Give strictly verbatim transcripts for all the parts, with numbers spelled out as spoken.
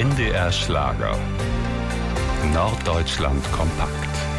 M D R Schlager. Norddeutschland kompakt.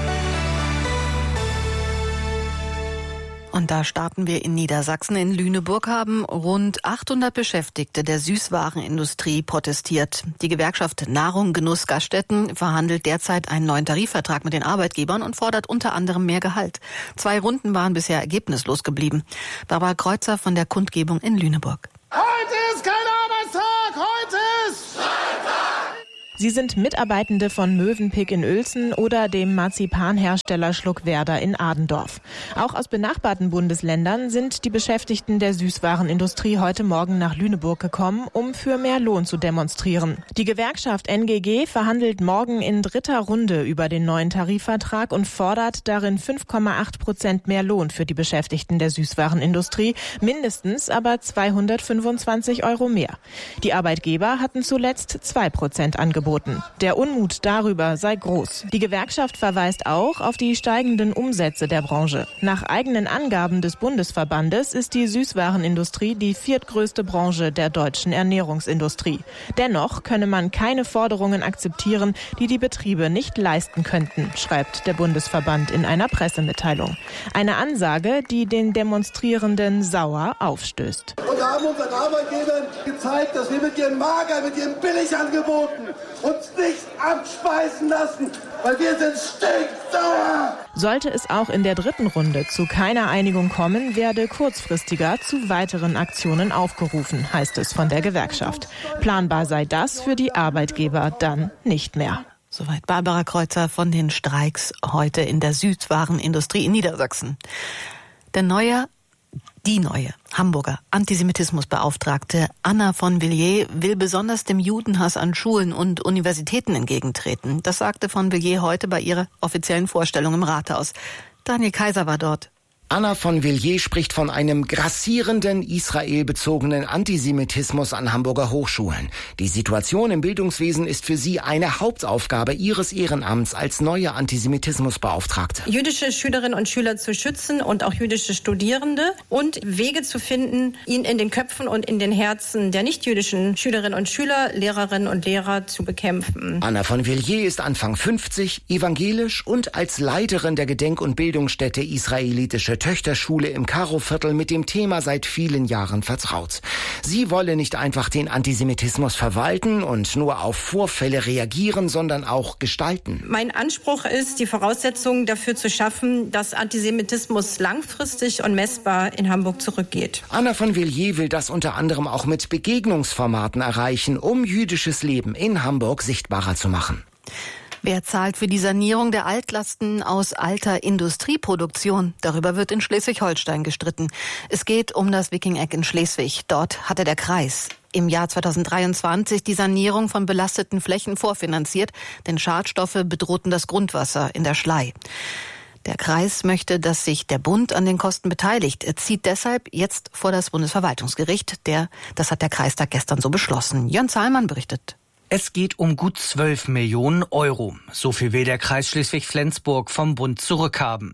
Und da starten wir in Niedersachsen. In Lüneburg haben rund achthundert Beschäftigte der Süßwarenindustrie protestiert. Die Gewerkschaft Nahrung, Genuss, Gaststätten verhandelt derzeit einen neuen Tarifvertrag mit den Arbeitgebern und fordert unter anderem mehr Gehalt. Zwei Runden waren bisher ergebnislos geblieben. Barbara Kreuzer von der Kundgebung in Lüneburg. Heute ist kein Arbeitstag, heute ist Freitag! Sie sind Mitarbeitende von Mövenpick in Uelzen oder dem Marzipanhersteller Schluckwerder in Adendorf. Auch aus benachbarten Bundesländern sind die Beschäftigten der Süßwarenindustrie heute Morgen nach Lüneburg gekommen, um für mehr Lohn zu demonstrieren. Die Gewerkschaft N G G verhandelt morgen in dritter Runde über den neuen Tarifvertrag und fordert darin fünf Komma acht Prozent mehr Lohn für die Beschäftigten der Süßwarenindustrie, mindestens aber zweihundertfünfundzwanzig Euro mehr. Die Arbeitgeber hatten zuletzt zwei Prozent angeboten. Der Unmut darüber sei groß. Die Gewerkschaft verweist auch auf die steigenden Umsätze der Branche. Nach eigenen Angaben des Bundesverbandes ist die Süßwarenindustrie die viertgrößte Branche der deutschen Ernährungsindustrie. Dennoch könne man keine Forderungen akzeptieren, die die Betriebe nicht leisten könnten, schreibt der Bundesverband in einer Pressemitteilung. Eine Ansage, die den Demonstrierenden sauer aufstößt. Und haben unseren Arbeitgebern gezeigt, dass wir mit ihren Mager, mit ihren Billigangeboten uns nicht abspeisen lassen, weil wir sind stinksauer. Sollte es auch in der dritten Runde zu keiner Einigung kommen, werde kurzfristiger zu weiteren Aktionen aufgerufen, heißt es von der Gewerkschaft. Planbar sei das für die Arbeitgeber dann nicht mehr. Soweit Barbara Kreuzer von den Streiks heute in der Süßwarenindustrie in Niedersachsen. Der neue Die neue Hamburger Antisemitismusbeauftragte Anna von Villiers will besonders dem Judenhass an Schulen und Universitäten entgegentreten. Das sagte von Villiers heute bei ihrer offiziellen Vorstellung im Rathaus. Daniel Kaiser war dort. Anna von Villiers spricht von einem grassierenden israelbezogenen Antisemitismus an Hamburger Hochschulen. Die Situation im Bildungswesen ist für sie eine Hauptaufgabe ihres Ehrenamts als neue Antisemitismusbeauftragte. Jüdische Schülerinnen und Schüler zu schützen und auch jüdische Studierende und Wege zu finden, ihn in den Köpfen und in den Herzen der nichtjüdischen Schülerinnen und Schüler, Lehrerinnen und Lehrer zu bekämpfen. Anna von Villiers ist Anfang fünfzig, evangelisch und als Leiterin der Gedenk- und Bildungsstätte Israelitische Töchterschule im Karoviertel mit dem Thema seit vielen Jahren vertraut. Sie wolle nicht einfach den Antisemitismus verwalten und nur auf Vorfälle reagieren, sondern auch gestalten. Mein Anspruch ist, die Voraussetzungen dafür zu schaffen, dass Antisemitismus langfristig und messbar in Hamburg zurückgeht. Anna von Villiers will das unter anderem auch mit Begegnungsformaten erreichen, um jüdisches Leben in Hamburg sichtbarer zu machen. Wer zahlt für die Sanierung der Altlasten aus alter Industrieproduktion? Darüber wird in Schleswig-Holstein gestritten. Es geht um das Wiking-Eck in Schleswig. Dort hatte der Kreis im Jahr zweitausenddreiundzwanzig die Sanierung von belasteten Flächen vorfinanziert, denn Schadstoffe bedrohten das Grundwasser in der Schlei. Der Kreis möchte, dass sich der Bund an den Kosten beteiligt. Er zieht deshalb jetzt vor das Bundesverwaltungsgericht. Der, das hat der Kreistag gestern so beschlossen. Jörn Zahlmann berichtet. Es geht um gut zwölf Millionen Euro. So viel will der Kreis Schleswig-Flensburg vom Bund zurückhaben.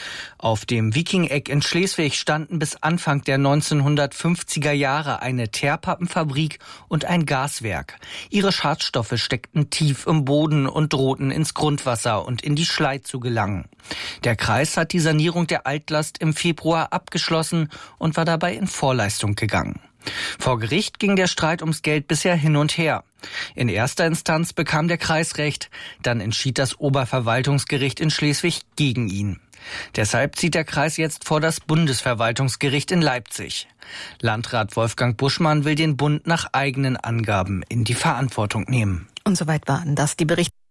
Auf dem Wiking-Eck in Schleswig standen bis Anfang der neunzehnhundertfünfziger Jahre eine Teerpappenfabrik und ein Gaswerk. Ihre Schadstoffe steckten tief im Boden und drohten ins Grundwasser und in die Schlei zu gelangen. Der Kreis hat die Sanierung der Altlast im Februar abgeschlossen und war dabei in Vorleistung gegangen. Vor Gericht ging der Streit ums Geld bisher hin und her. In erster Instanz bekam der Kreis Recht, dann entschied das Oberverwaltungsgericht in Schleswig gegen ihn. Deshalb zieht der Kreis jetzt vor das Bundesverwaltungsgericht in Leipzig. Landrat Wolfgang Buschmann will den Bund nach eigenen Angaben in die Verantwortung nehmen. Und soweit waren das die Berichte.